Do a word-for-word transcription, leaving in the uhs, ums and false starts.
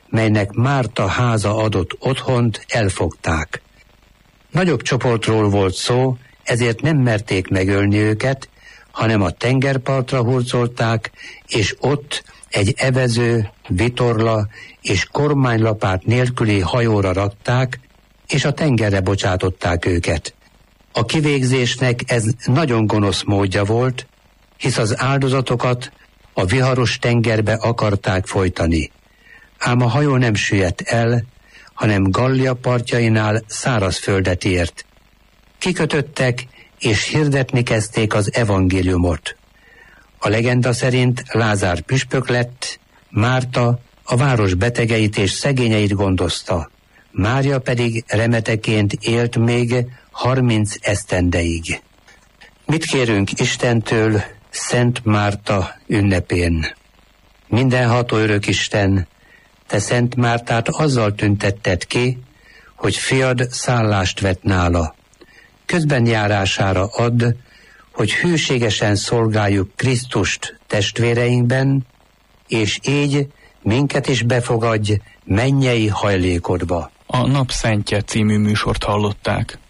melynek Márta háza adott otthont, elfogták. Nagyobb csoportról volt szó, ezért nem merték megölni őket, hanem a tengerpartra hurcolták, és ott egy evező, vitorla és kormánylapát nélküli hajóra rakták, és a tengerre bocsátották őket. A kivégzésnek ez nagyon gonosz módja volt, hisz az áldozatokat a viharos tengerbe akarták folytani. Ám a hajó nem süllyedt el, hanem Gallia partjainál szárazföldet ért. Kikötöttek, és hirdetni kezdték az evangéliumot. A legenda szerint Lázár püspök lett, Márta a város betegeit és szegényeit gondozta, Mária pedig remeteként élt még harminc esztendeig. Mit kérünk Istentől Szent Márta ünnepén? Mindenható örök Isten, te Szent Mártát azzal tüntetted ki, hogy fiad szállást vett nála. Közben járására add, hogy hűségesen szolgáljuk Krisztust testvéreinkben, és így minket is befogadj mennyei hajlékodba. A Napszentje című műsort hallották.